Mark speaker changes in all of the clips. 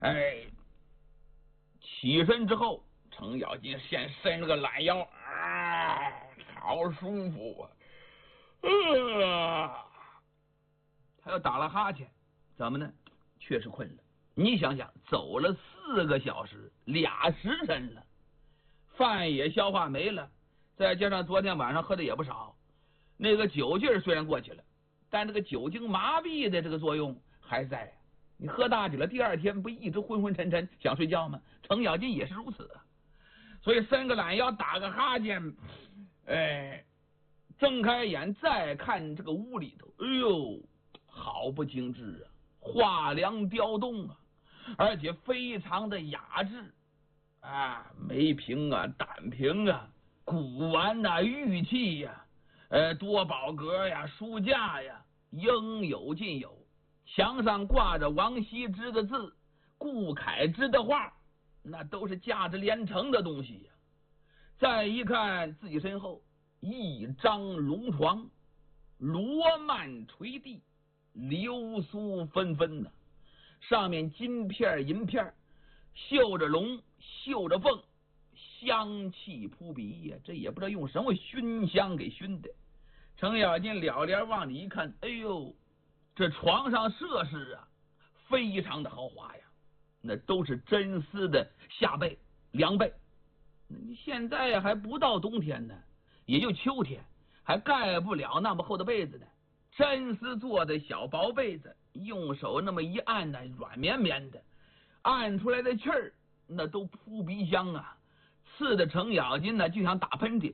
Speaker 1: 哎，起身之后，程咬金先伸了个懒腰，啊，好舒服啊！他又打了哈欠，怎么呢？确实困了。你想想，走了4个小时，2时辰了，饭也消化没了，再加上昨天晚上喝的也不少，那个酒劲虽然过去了，但这个酒精麻痹的这个作用还在。你喝大酒了，第2天不一直昏昏沉沉想睡觉吗？程咬金也是如此，所以伸个懒腰，打个哈欠，哎，睁开眼再看这个屋里头，哎呦，好不精致啊，画梁雕栋啊，而且非常的雅致啊，梅瓶啊、胆瓶啊、古玩呐、玉器呀、多宝阁呀、书架呀，应有尽有。墙上挂着王羲之的字、顾恺之的画，那都是价值连城的东西呀。再一看自己身后一张龙床，罗幔垂地，流苏纷纷呐，上面金片银片，绣着龙，绣着凤，香气扑鼻呀，这也不知道用什么熏香给熏的。程咬金了脸往里一看，哎呦，这床上设施啊，非常的豪华呀，那都是真丝的夏被、凉被。你现在还不到冬天呢，也就秋天，还盖不了那么厚的被子呢。真丝做的小薄被子，用手那么一按呢，软绵绵的，按出来的气儿那都扑鼻香啊，刺的程咬金呢就想打喷嚏，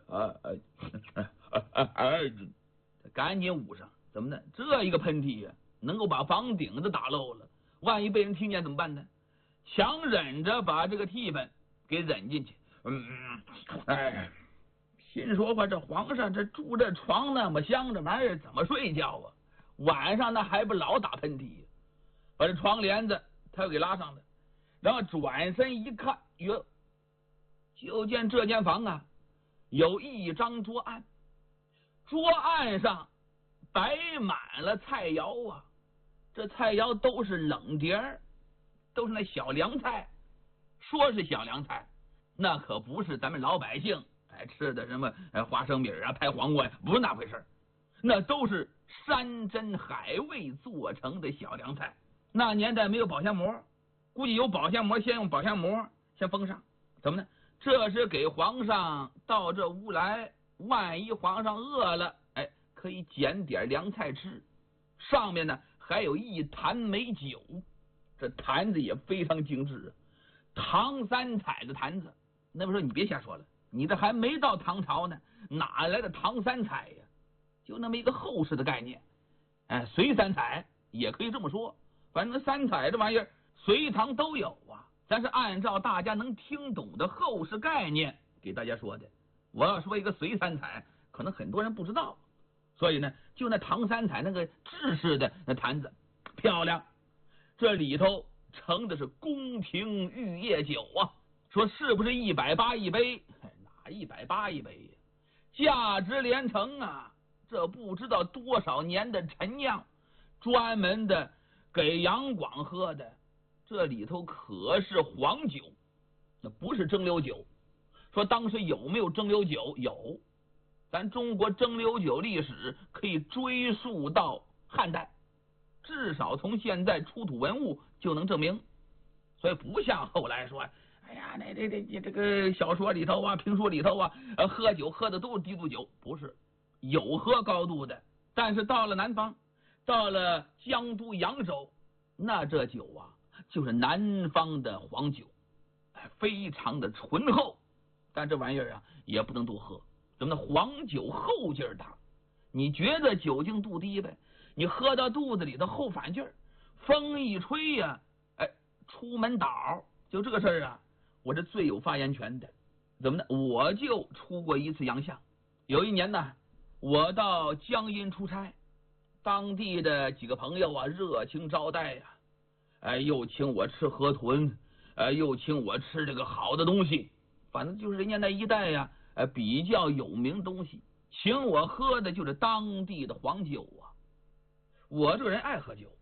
Speaker 1: 赶紧捂上。怎么呢？这一个喷嚏呀，能够把房顶子打漏了，万一被人听见怎么办呢？强忍着把这个气氛给忍进去。哎，心说话，这皇上这住这床那么香，这玩意儿怎么睡觉啊？晚上那还不老打喷嚏，把这床帘子他又给拉上了，然后转身一看，哟，就见这间房啊有一张桌案，桌案上摆满了菜肴啊，这菜肴都是冷碟儿，都是那小凉菜。说是小凉菜，那可不是咱们老百姓吃的什么花生米啊、拍黄瓜呀，不是那回事，那都是山珍海味做成的小凉菜。那年代没有保鲜膜，估计有保鲜膜，先用保鲜膜先封上。怎么呢？这是给皇上到这屋来，万一皇上饿了，可以捡点凉菜吃。上面呢还有一坛美酒，这坛子也非常精致，唐三彩的坛子。那么说你别瞎说了，你这还没到唐朝呢，哪来的唐三彩呀？就那么一个后世的概念，隋三彩也可以这么说。反正三彩这玩意儿隋唐都有啊，咱是按照大家能听懂的后世概念给大家说的。我要说一个隋三彩，可能很多人不知道，所以呢，就那唐三彩那个制式的那坛子漂亮，这里头盛的是宫廷玉液酒啊，说是不是180一杯？哪180一杯呀？价值连城啊！这不知道多少年的陈酿，专门的给杨广喝的。这里头可是黄酒，那不是蒸馏酒。说当时有没有蒸馏酒？有，咱中国蒸馏酒历史可以追溯到汉代，至少从现在出土文物就能证明。所以不像后来说，哎呀，这个小说里头啊、评书里头啊，喝酒喝的都是低度酒，不是，有喝高度的。但是到了南方，到了江都扬州，那这酒啊就是南方的黄酒，非常的醇厚。但这玩意儿啊也不能多喝，怎么呢？黄酒后劲儿大，你觉得酒精度低呗，你喝到肚子里头后反劲儿，风一吹呀，出门倒。就这个事儿啊，我这最有发言权的。怎么呢？我就出过一次洋相。有一年呢，我到江阴出差，当地的几个朋友啊热情招待呀，又请我吃河豚，又请我吃这个好的东西，反正就是人家那一带呀，比较有名东西，请我喝的就是当地的黄酒啊。我这个人爱喝酒，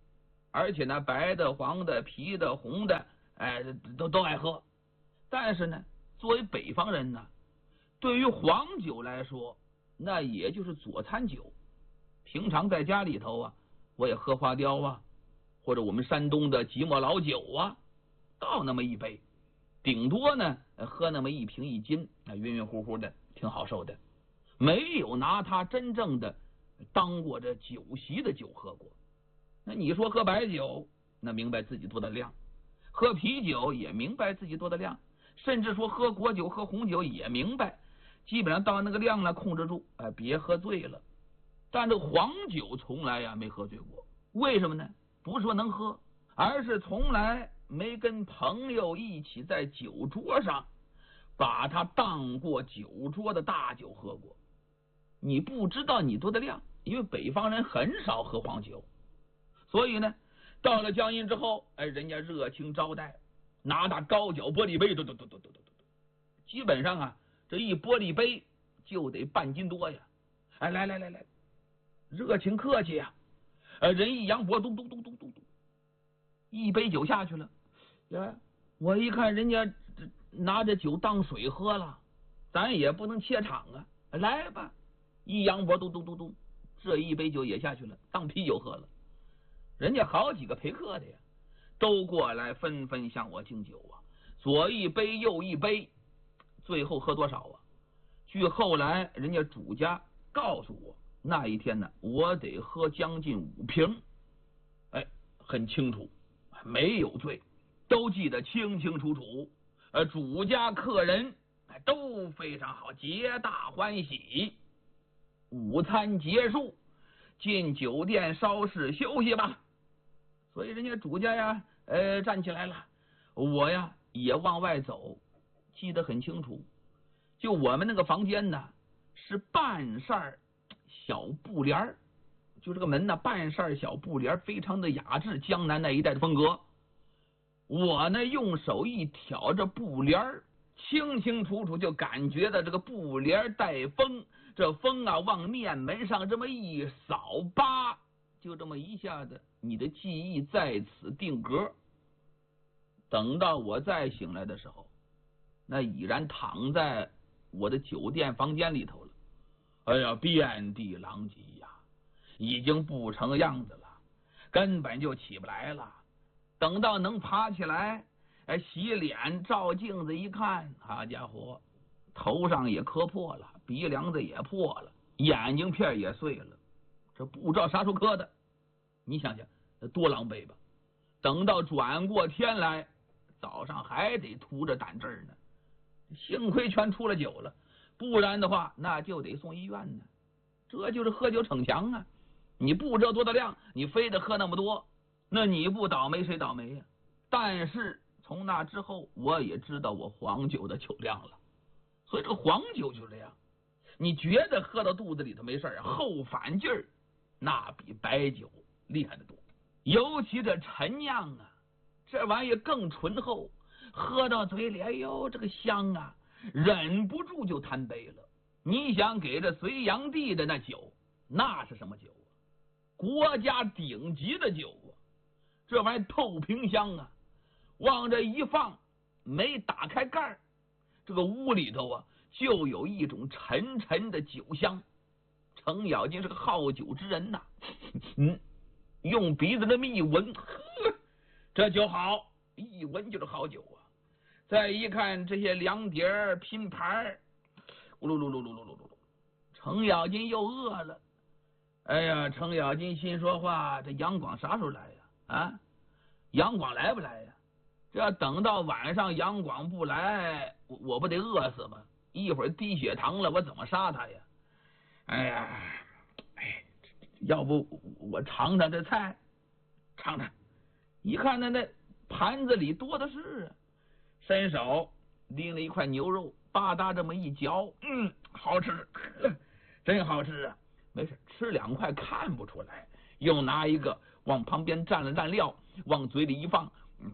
Speaker 1: 而且呢，白的、黄的、啤的、红的，哎，都爱喝。但是呢，作为北方人呢，对于黄酒来说，那也就是佐餐酒。平常在家里头啊，我也喝花雕啊，或者我们山东的即墨老酒啊，倒那么一杯，顶多呢喝那么1瓶1斤，晕晕乎乎的，挺好受的，没有拿它真正的当过这酒席的酒喝过。那你说喝白酒，那明白自己多大量；喝啤酒也明白自己多大量，甚至说喝果酒、喝红酒也明白，基本上到那个量了，控制住，别喝醉了。但这黄酒从来呀没喝醉过，为什么呢？不是说能喝，而是从来没跟朋友一起在酒桌上把它当过酒桌的大酒喝过。你不知道你多大量，因为北方人很少喝黄酒，所以呢，到了江阴之后，人家热情招待，拿大高脚玻璃杯，基本上啊，这一玻璃杯就得半斤多呀！来，热情客气呀！人一扬脖，咚，一杯酒下去了。我一看人家拿着酒当水喝了，咱也不能怯场啊！来吧，一扬脖，咚，这一杯酒也下去了，当啤酒喝了。人家好几个陪客的呀，都过来纷纷向我敬酒啊，左一杯右一杯，最后喝多少啊？据后来人家主家告诉我，那一天呢，我得喝将近5瓶，很清楚，没有醉，都记得清清楚楚。主家客人都非常好，皆大欢喜。午餐结束，进酒店稍事休息吧。所以人家主家呀，站起来了，我呀也往外走，记得很清楚。就我们那个房间呢，是半扇小布帘，就这个门呢，半扇小布帘，非常的雅致，江南那一带的风格。我呢用手一挑着布帘，清清楚楚就感觉到这个布帘带风，这风啊往面门上这么一扫吧，就这么一下子，你的记忆在此定格。等到我再醒来的时候，那已然躺在我的酒店房间里头了。遍地狼藉呀，已经不成样子了，根本就起不来了。等到能爬起来，洗脸照镜子一看，好家伙，头上也磕破了，鼻梁子也破了，眼睛片也碎了，这不知道啥时候磕的。你想想多狼狈吧。等到转过天来，早上还得涂着胆汁呢，幸亏全出了酒了，不然的话那就得送医院呢。这就是喝酒逞强啊！你不知道多大量，你非得喝那么多，那你不倒霉谁倒霉呀？但是从那之后，我也知道我黄酒的酒量了。所以这个黄酒就是这样，你觉得喝到肚子里头没事，后反劲儿那比白酒厉害得多。尤其这陈酿啊，这玩意更醇厚，喝到嘴里，哎呦这个香啊，忍不住就贪杯了。你想给这隋炀帝的那酒，那是什么酒啊？国家顶级的酒啊！这玩意透瓶香啊，往这一放，没打开盖，这个屋里头啊就有一种沉沉的酒香。程咬金是个好酒之人呐，用鼻子这么一闻，呵，这酒好，一闻就是好酒啊。再一看这些凉碟拼盘，咕噜噜噜噜噜噜噜，程咬金又饿了。程咬金心说话，这杨广啥时候来呀？杨广来不来呀？这要等到晚上杨广不来，我不得饿死吗？一会儿低血糖了，我怎么杀他呀？要不我尝尝这菜，尝尝。一看那盘子里多的是啊，伸手拎了一块牛肉，吧嗒这么一嚼，好吃，真好吃啊！没事，吃2块看不出来，又拿一个往旁边蘸了蘸料，往嘴里一放，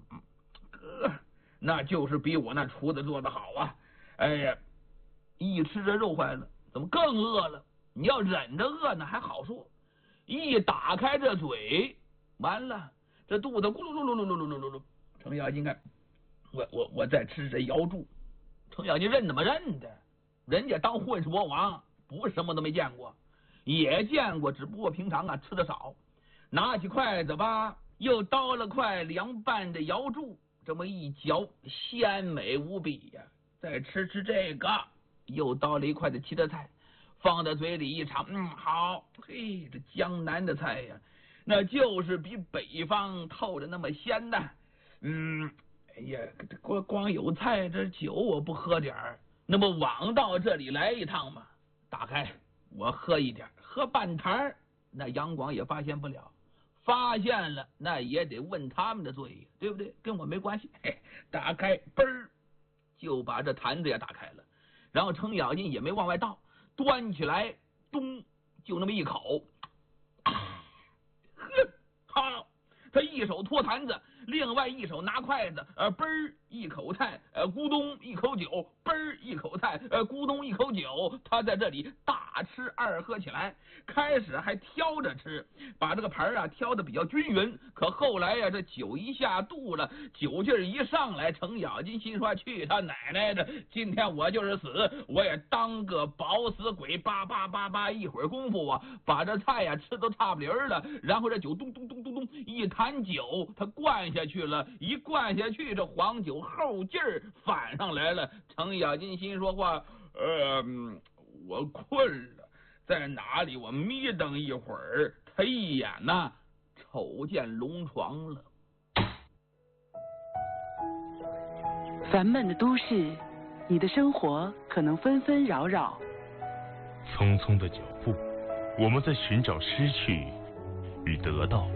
Speaker 1: 那就是比我那厨子做的好啊！一吃这肉坏了，怎么更饿了？你要忍着饿呢还好说，一打开这嘴，完了， 这肚子咕噜噜噜噜噜噜噜噜。程咬金看，我在吃这瑶柱。程咬金认怎么认的？人家当混世魔王，不是什么都没见过，也见过，只不过平常吃的少。拿起筷子吧，又叨了块凉拌的瑶柱，这么一嚼，鲜美无比呀！再吃这个，又叨了一块的其他菜，放在嘴里一尝，好，嘿，这江南的菜呀，那就是比北方透着那么鲜呐。哎呀，光有菜，这酒我不喝点儿，那么枉到这里来一趟嘛。打开，我喝一点，喝半坛，那杨广也发现不了。发现了，那也得问他们的罪，对不对？跟我没关系。打开，嘣儿，就把这坛子也打开了。然后程咬金也没往外倒，端起来，咚，就那么一口。好，他一手托坛子，另外一手拿筷子，嘣儿一口菜，咕咚一口酒，嘣儿一口菜，咕咚一口酒，他在这里大吃二喝起来。开始还挑着吃，把这个盘挑的比较均匀，可后来呀，这酒一下肚了，酒劲儿一上来，程咬金心说去他奶奶的，今天我就是死，我也当个饱死鬼，叭叭叭叭，一会儿功夫啊，把这菜呀吃都差不离儿了，然后这酒咚咚咚咚咚一坛酒，他灌下去了，一灌下去，这黄酒后劲儿反上来了。程咬金心说话，我困了。在哪里？我眯瞪一会儿，他一眼呐，瞅见龙床了。
Speaker 2: 烦闷的都市，你的生活可能纷纷扰扰。
Speaker 3: 匆匆的脚步，我们在寻找失去与得到。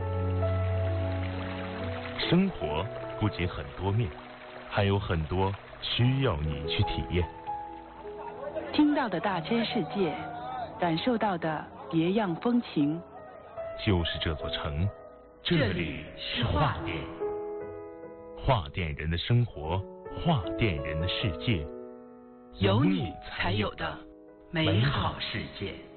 Speaker 3: 生活不仅很多面，还有很多需要你去体验。
Speaker 2: 听到的大千世界，感受到的别样风情，
Speaker 3: 就是这座城，这里是画店。画店人的生活，画店人的世界，
Speaker 2: 有你才有的美好世界。